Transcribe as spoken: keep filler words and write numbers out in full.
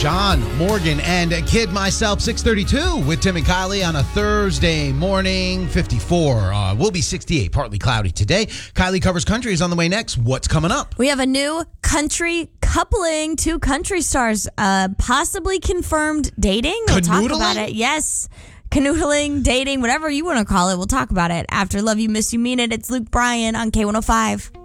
John, Morgan, and Kid Myself, six thirty-two with Tim and Kylie on a Thursday morning, fifty-four. Uh, will be sixty-eight, partly cloudy today. Kylie Covers Country is on the way next. What's coming up? We have a new country coupling, two country stars, uh, possibly confirmed dating. We'll talk about it. Yes. Canoodling, dating, whatever you want to call it. We'll talk about it after Love You, Miss You, Mean It. It's Luke Bryan on K one oh five.